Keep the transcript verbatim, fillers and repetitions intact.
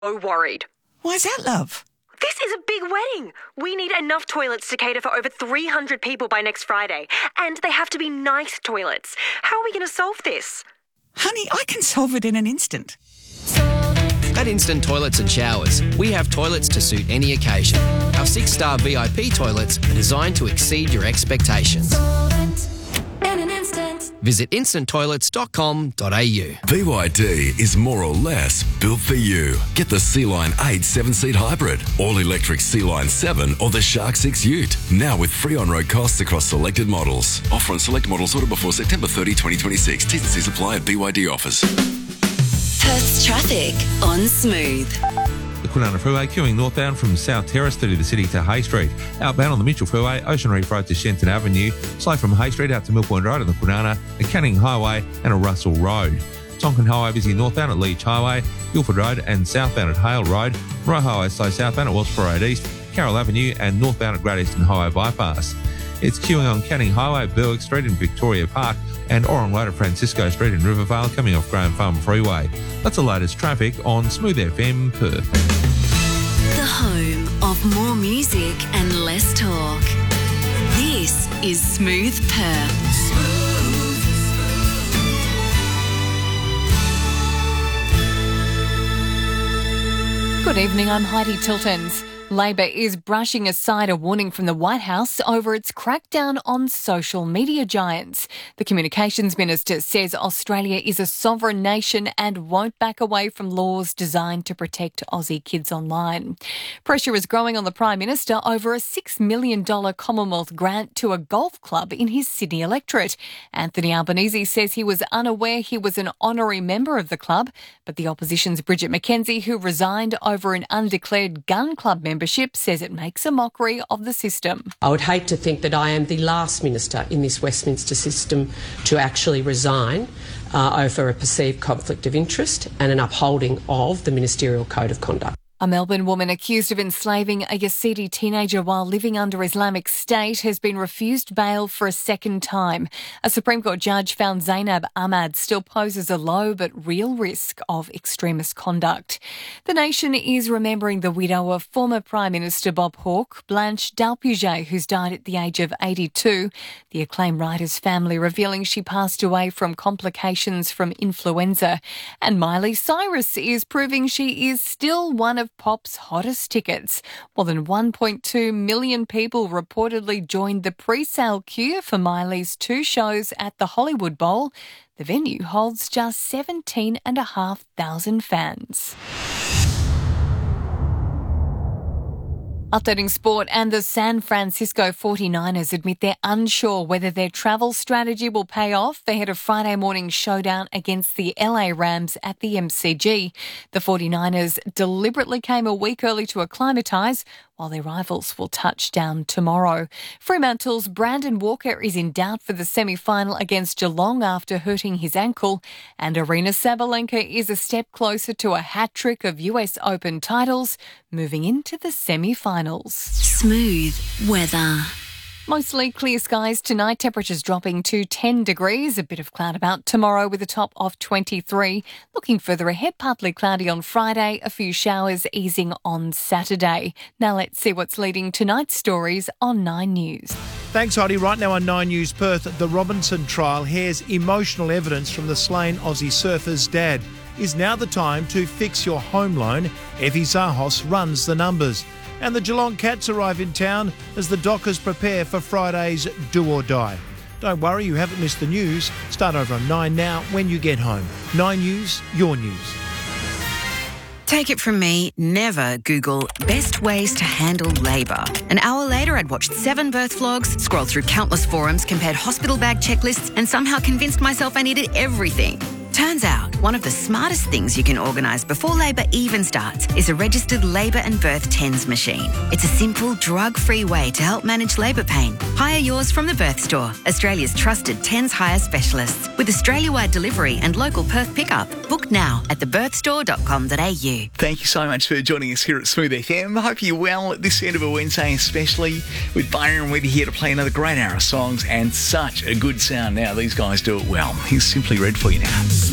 so worried. Why's that, love? This is a big wedding. We need enough toilets to cater for over three hundred people by next Friday. And they have to be nice toilets. How are we going to solve this? Honey, I can solve it in an instant. At Instant Toilets and Showers, we have toilets to suit any occasion. Our six-star V I P toilets are designed to exceed your expectations. Visit instant toilets dot com dot a u. B Y D is more or less built for you. Get the Sea-Line eight seven-seat hybrid, all-electric Sea-Line seven or the Shark six Ute. Now with free on-road costs across selected models. Offer on select models ordered before September thirtieth, twenty twenty-six. T's and C's apply at B Y D offers. Perth's traffic on Smooth. The Kwinana Freeway queuing northbound from South Terrace through the city to Hay Street. Outbound on the Mitchell Freeway, Ocean Reef Road to Shenton Avenue, slow from Hay Street out to Mill Point Road on the Kwinana, the Canning Highway and a Russell Road. Tonkin Highway busy northbound at Leach Highway, Guildford Road and southbound at Hale Road. Roe Highway slow southbound at Wellsborough Road East, Carroll Avenue and northbound at Great Eastern Highway Bypass. It's queuing on Canning Highway, Berwick Street and Victoria Park and Orong Road at Francisco Street in Rivervale coming off Graham Farm Freeway. That's the latest traffic on Smooth F M Perth. The home of more music and less talk. This is Smooth Perth. Good evening, I'm Heidi Tiltons. Labor is brushing aside a warning from the White House over its crackdown on social media giants. The Communications Minister says Australia is a sovereign nation and won't back away from laws designed to protect Aussie kids online. Pressure is growing on the Prime Minister over a six million dollars Commonwealth grant to a golf club in his Sydney electorate. Anthony Albanese says he was unaware he was an honorary member of the club, but the opposition's Bridget McKenzie, who resigned over an undeclared gun club membership, says it makes a mockery of the system. I would hate to think that I am the last minister in this Westminster system to actually resign uh, over a perceived conflict of interest and an upholding of the Ministerial Code of Conduct. A Melbourne woman accused of enslaving a Yazidi teenager while living under Islamic State has been refused bail for a second time. A Supreme Court judge found Zainab Ahmad still poses a low but real risk of extremist conduct. The nation is remembering the widow of former Prime Minister Bob Hawke, Blanche Dalpuget, who's died at the age of eighty-two. The acclaimed writer's family revealing she passed away from complications from influenza. And Miley Cyrus is proving she is still one of pop's hottest tickets. More than one point two million people reportedly joined the pre-sale queue for Miley's two shows at the Hollywood Bowl. The venue holds just seventeen thousand five hundred fans. Updating sport, and the San Francisco forty-niners admit they're unsure whether their travel strategy will pay off ahead of Friday morning's showdown against the L A Rams at the M C G. The forty-niners deliberately came a week early to acclimatise, while their rivals will touch down tomorrow. Fremantle's Brandon Walker is in doubt for the semi-final against Geelong after hurting his ankle, and Aryna Sabalenka is a step closer to a hat-trick of U S Open titles, moving into the semi-finals. Smooth weather. Mostly clear skies tonight, temperatures dropping to ten degrees, a bit of cloud about tomorrow with a top of twenty-three. Looking further ahead, partly cloudy on Friday, a few showers easing on Saturday. Now let's see what's leading tonight's stories on Nine News. Thanks, Heidi. Right now on Nine News Perth, the Robinson trial hears emotional evidence from the slain Aussie surfer's dad. Is now the time to fix your home loan? Effie Zahos runs the numbers. And the Geelong Cats arrive in town as the Dockers prepare for Friday's Do or Die. Don't worry, you haven't missed the news. Start over on Nine now when you get home. Nine News, your news. Take it from me, never Google best ways to handle labour. An hour later, I'd watched seven birth vlogs, scrolled through countless forums, compared hospital bag checklists, and somehow convinced myself I needed everything. Turns out, one of the smartest things you can organise before labour even starts is a registered labour and birth TENS machine. It's a simple, drug-free way to help manage labour pain. Hire yours from the Birth Store, Australia's trusted TENS hire specialists, with Australia-wide delivery and local Perth pickup. Book now at the birth store dot com dot a u. Thank you so much for joining us here at Smooth F M. I hope you're well at this end of a Wednesday, especially with Byron Webber here to play another great hour of songs and such a good sound now. These guys do it well. Here's Simply Red for you now.